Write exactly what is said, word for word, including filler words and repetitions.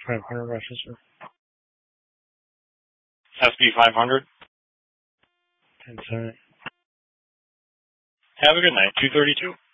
five hundred Rochester. S B five hundred. ten seven. Have a good night. two thirty-two.